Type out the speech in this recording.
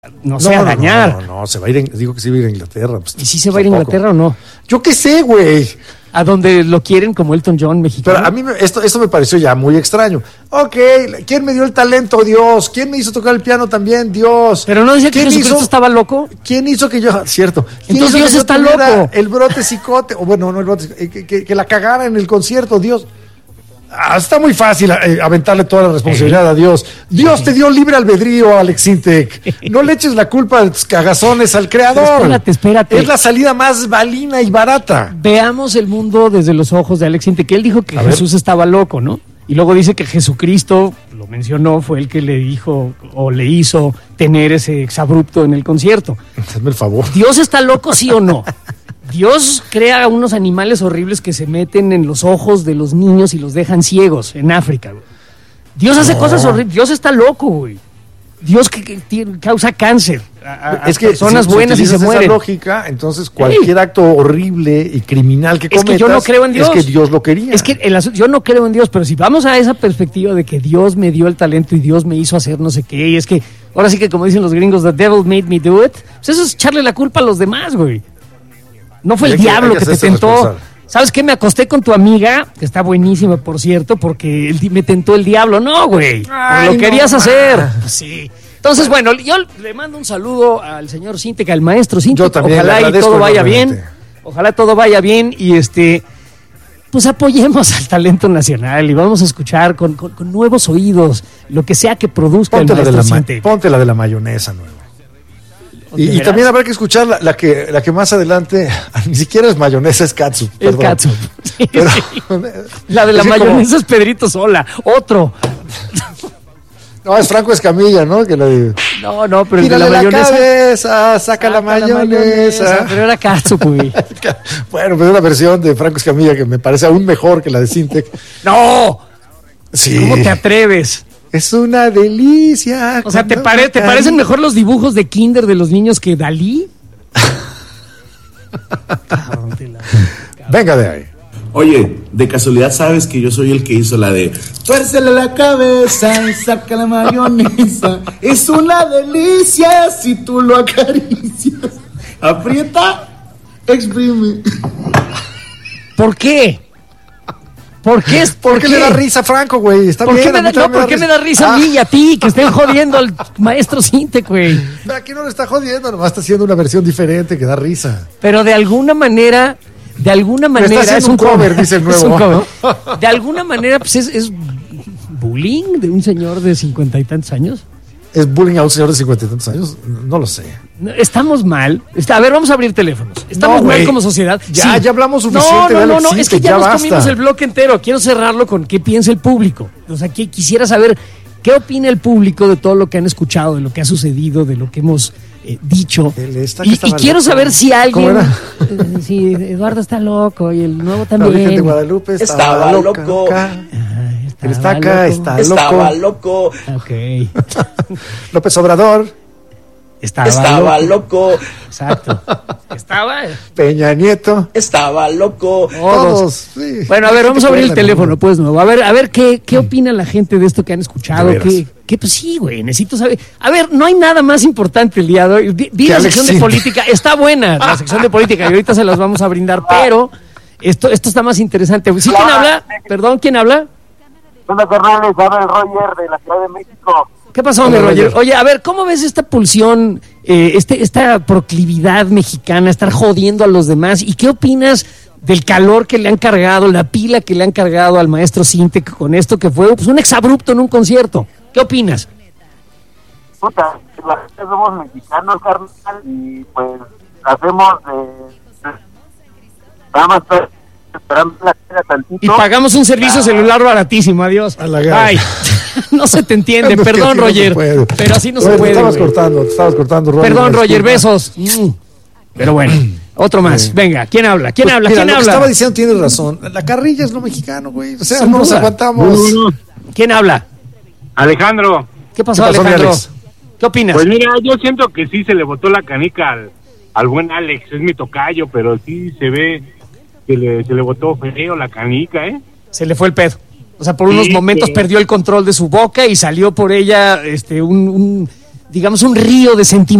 no sea dañar. No, se va a ir, digo que se va a ir a Inglaterra. Pues, ¿Y si se va a ir a Inglaterra o no? Yo qué sé, güey. A donde lo quieren como Elton John mexicano. Pero a mí esto me pareció ya muy extraño. Ok, ¿quién me dio el talento? Dios. ¿Quién me hizo tocar el piano también? Dios. Pero no decía que Jesucristo estaba loco. ¿Quién hizo que yo? Cierto. Entonces Dios está loco. El brote psicote, o bueno, no el brote, que la cagara en el concierto, Dios. Está muy fácil aventarle toda la responsabilidad a Dios. Dios te dio libre albedrío, Alex Sintek. No le eches la culpa de tus cagazones al creador. Espérate. Es la salida más balina y barata. Veamos el mundo desde los ojos de Alex Sintek, que él dijo que Jesús estaba loco, ¿no? Y luego dice que Jesucristo, lo mencionó, fue el que le dijo o le hizo tener ese exabrupto en el concierto. Hazme el favor. ¿Dios está loco, sí o no? Dios crea unos animales horribles que se meten en los ojos de los niños y los dejan ciegos en África, güey. Dios hace cosas horribles. Dios está loco, güey. Dios que causa cáncer a es que personas buenas y se mueren. Esa lógica, entonces cualquier acto horrible y criminal que cometas, es que yo no creo en Dios. Es que Dios lo quería. Es que yo no creo en Dios, pero si vamos a esa perspectiva de que Dios me dio el talento y Dios me hizo hacer no sé qué, y es que ahora sí que como dicen los gringos, the devil made me do it, pues eso es echarle la culpa a los demás, güey. No fue el diablo que te tentó. ¿Sabes qué? Me acosté con tu amiga, que está buenísima, por cierto, porque me tentó el diablo. No, güey. Lo querías hacer. Sí. Entonces, bueno, yo le mando un saludo al señor Sintek, al maestro Sintek. Yo también. Ojalá y todo vaya bien. Ojalá todo vaya bien y pues apoyemos al talento nacional y vamos a escuchar con nuevos oídos lo que sea que produzca el maestro Sintek. Ponte la de la mayonesa nueva. Y también habrá que escuchar la que más adelante ni siquiera es mayonesa, es catsup. Es catsup. Sí, pero, sí. La de la mayonesa es Pedrito Sola, otro. No, es Franco Escamilla, ¿no? Que No, pero el de la mayonesa. Cabeza, saca la mayonesa. Pero era catsup, güey. Bueno, pues es una versión de Franco Escamilla que me parece aún mejor que la de Sintek. ¡No! Sí. ¿Cómo te atreves? Es una delicia. O sea, ¿te parecen mejor los dibujos de Kinder de los niños que Dalí? Venga de ahí. Oye, de casualidad sabes que yo soy el que hizo la de tuércele la cabeza y saca la mayonesa. Es una delicia si tú lo acaricias. Aprieta, exprime. ¿Por qué? ¿Por qué? ¿Por qué le da risa a Franco, güey? ¿Por qué me da risa a mí y a ti que estén jodiendo al maestro Sintek, güey? Aquí no lo está jodiendo, nomás está haciendo una versión diferente que da risa. Pero de alguna manera es un cover, dice el nuevo. Es un cover. De alguna manera, pues es bullying de un señor de 50 y tantos años. ¿Es bullying a un señor de 50 y tantos años? No lo sé. Estamos mal. A ver, vamos a abrir teléfonos. Estamos mal como sociedad. Ya hablamos suficiente. No. Es que ya nos comimos el bloque entero. Quiero cerrarlo con qué piensa el público. O sea, quisiera saber qué opina el público de todo lo que han escuchado, de lo que ha sucedido, de lo que hemos dicho. Y quiero saber si alguien... si Eduardo está loco y el nuevo también. La Virgen de Guadalupe estaba loco. Él está acá, estaba loco. Ok. López Obrador. Estaba loco. Exacto. Peña Nieto. Estaba loco. Todos. Sí. Bueno, a ver, vamos a abrir el teléfono, pues, nuevo. A ver qué opina la gente de esto que han escuchado. Pues sí, güey, necesito saber. A ver, no hay nada más importante el día de hoy. Vi la sección de política. Está buena la sección de política y ahorita se las vamos a brindar, pero esto está más interesante. ¿Sí, quién habla? Perdón, ¿quién habla? Hola, carnales, habla el Roger de la Ciudad de México. ¿Qué pasó, mi Roger? Oye, a ver, ¿cómo ves esta pulsión, esta proclividad mexicana, estar jodiendo a los demás? ¿Y qué opinas del calor que le han cargado, la pila que le han cargado al maestro Sintek con esto que fue pues, un exabrupto en un concierto? ¿Qué opinas? Puta, somos mexicanos, carnal, y pues hacemos nada más esperando la carga tantito. Y pagamos un servicio celular baratísimo, adiós. Ay, no se te entiende, perdón, Roger, pero así no se puede. Te estabas cortando, Roger. Perdón, Roger, besos. Pero bueno, otro más. Venga, ¿quién habla? ¿Quién habla? Lo que estaba diciendo tienes razón. La carrilla es lo mexicano, güey. O sea, no nos aguantamos. ¿Quién habla? Alejandro. ¿Qué pasó, Alejandro? ¿Qué opinas? Pues mira, yo siento que sí se le botó la canica al buen Alex. Es mi tocayo, pero sí se ve que se le botó feo la canica, ¿eh? Se le fue el pedo. O sea, por unos momentos perdió el control de su boca y salió por ella un digamos, un río de sentimientos